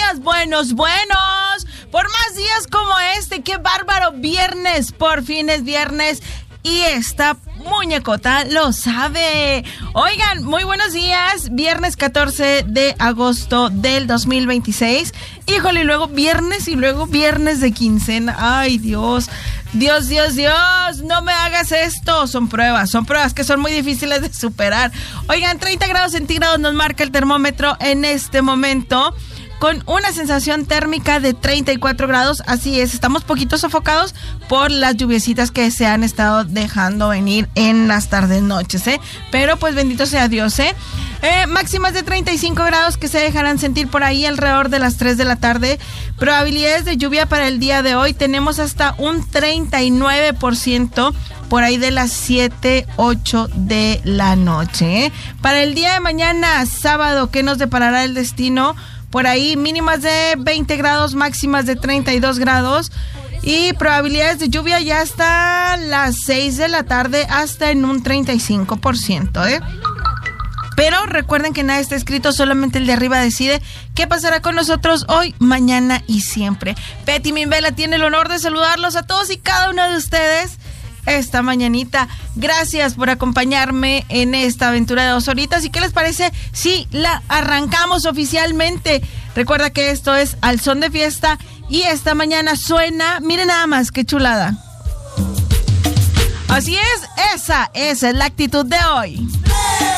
días, buenos. Por más días como este, qué bárbaro. Viernes, por fin es viernes. Y esta muñecota lo sabe. Oigan, muy buenos días. Viernes 14 de agosto del 2026. Híjole, y luego viernes de quincena. Ay, Dios, no me hagas esto. Son pruebas que son muy difíciles de superar. Oigan, 30 grados centígrados nos marca el termómetro en este momento, con una sensación térmica de 34 grados. Así es, estamos poquito sofocados por las lluviecitas que se han estado dejando venir en las tardes noches, pero pues bendito sea Dios, máximas de 35 grados que se dejarán sentir por ahí alrededor de las 3 de la tarde. Probabilidades de lluvia para el día de hoy tenemos hasta un 39% por ahí de las 7, 8 de la noche, Para el día de mañana, sábado, ¿qué nos deparará el destino? Por ahí mínimas de 20 grados, máximas de 32 grados y probabilidades de lluvia ya hasta las 6 de la tarde, hasta en un 35%, Pero recuerden que nada está escrito, solamente el de arriba decide qué pasará con nosotros hoy, mañana y siempre. Betty Minvela tiene el honor de saludarlos a todos y cada uno de ustedes esta mañanita. Gracias por acompañarme en esta aventura de 2 horitas. ¿Y qué les parece si la arrancamos oficialmente? Recuerda que esto es Al Son de Fiesta y esta mañana suena, miren nada más, qué chulada. Así es, esa es la actitud de hoy.